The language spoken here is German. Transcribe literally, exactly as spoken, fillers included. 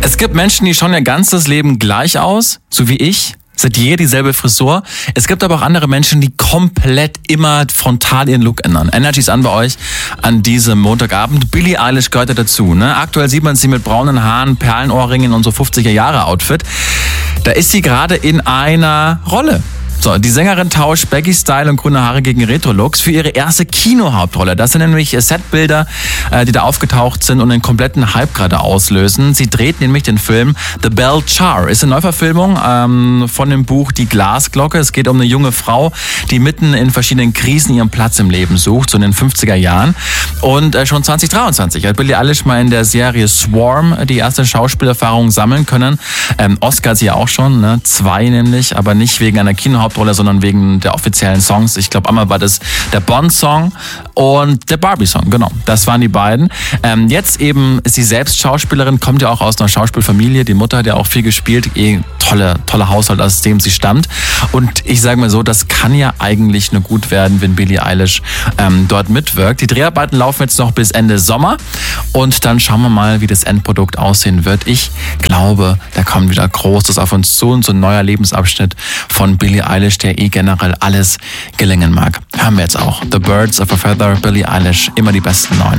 Es gibt Menschen, die schauen ihr ganzes Leben gleich aus, so wie ich. Es hat jeder dieselbe Frisur. Es gibt aber auch andere Menschen, die komplett immer frontal ihren Look ändern. Energy ist an bei euch an diesem Montagabend. Billie Eilish gehört ja dazu. Ne? Aktuell sieht man sie mit braunen Haaren, Perlenohrringen und so fünfziger-Jahre-Outfit. Da ist sie gerade in einer Rolle. So, die Sängerin tauscht Baggy-Style und grüne Haare gegen Retro-Looks für ihre erste Kinohauptrolle. Das sind nämlich Setbilder, die da aufgetaucht sind und einen kompletten Hype gerade auslösen. Sie dreht nämlich den Film The Bell Jar. Ist eine Neuverfilmung ähm, von dem Buch Die Glasglocke. Es geht um eine junge Frau, die mitten in verschiedenen Krisen ihren Platz im Leben sucht, so in den fünfziger Jahren. Und äh, schon zwanzig dreiundzwanzig hat Billie Eilish mal in der Serie Swarm die erste Schauspielerfahrung sammeln können. Ähm, Oscar hat sie ja auch schon, ne? Zwei nämlich, aber nicht wegen einer Kinohauptrolle, sondern wegen der offiziellen Songs. Ich glaube, einmal war das der Bond-Song und der Barbie-Song, genau. Das waren die beiden. Ähm, jetzt eben ist sie selbst Schauspielerin, kommt ja auch aus einer Schauspielfamilie. Die Mutter hat ja auch viel gespielt. Eh, tolle, toller Haushalt, aus dem sie stammt. Und ich sage mal so, das kann ja eigentlich nur gut werden, wenn Billie Eilish ähm, dort mitwirkt. Die Dreharbeiten laufen jetzt noch bis Ende Sommer und dann schauen wir mal, wie das Endprodukt aussehen wird. Ich glaube, da kommt wieder Großes auf uns zu und so ein neuer Lebensabschnitt von Billie Eilish, der eh generell alles gelingen mag. Hören wir jetzt auch. The Birds of a Feather, Billie Eilish, immer die besten neuen.